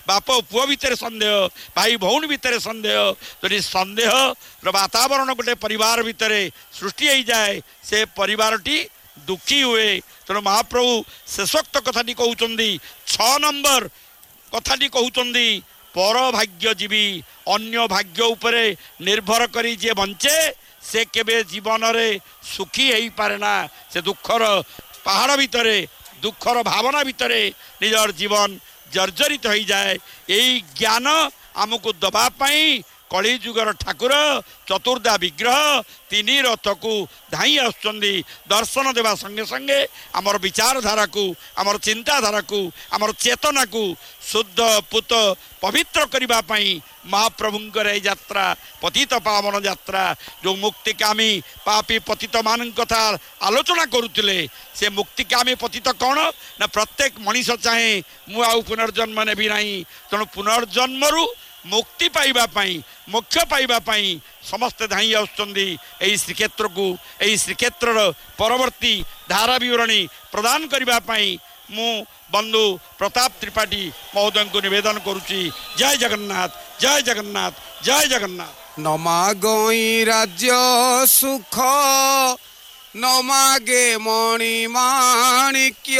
बाप पुओ भितर सन्देह भाई भौणी भितर सन्देह जदि सन्देह वातावरण गोटे परिवार भितर सृष्टि हो जाए से परिवारटी दुखी हुए। तेणु महाप्रभु शेषोक्त कथाटी कहते 6 नंबर कथाटी कहते पर भाग्य जीवी अन्य भाग्य उपरे निर्भर करी जे बंचे से केबे जीवन रे सुखी हो पारे ना। से दुखर पहाड़ भितरे दुखर भावना भितरे निजर जीवन जर्जरित हो जाए। यही ज्ञान आमको दबापाई कली जुगर ठाकुर चतुर्धा विग्रह 3 रथ को धाई आसुचंदी दर्शन देवा संगे संगे आमर विचारधारा को आमर चिंताधारा को आमर चेतना को शुद्ध पुत पवित्र करने पाई महाप्रभुंकर ए यात्रा पतित पावन यात्रा जो मुक्तिकामी पापी पतित मान कथा आलोचना करुले से मुक्तिकामी पतित कौन ना प्रत्येक मनीष चाहे मु आउ पुनर्जन्म नेबी नहीं। तेणु पुनर्जन्म मुक्ति पाइबा पाई मोक्ष पाइबा पाई समस्ते धाई आसुचंदी एई श्रीक्षेत्र को एई श्रीक्षेत्र परवर्ती धारा विवरणी प्रदान करबा पाई मु बंधु प्रताप त्रिपाठी महोदय को निवेदन करुची। जय जगन्नाथ जय जगन्नाथ जय जगन्नाथ। न मागई राज्य सुख न मागे मणि माणिक्य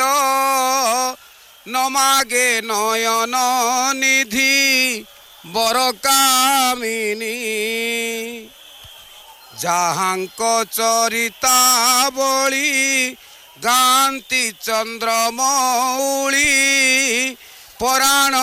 न मागे नयन निधि बर कामिनी जाहांक चरिता बळी गांती चंद्रमौली पराण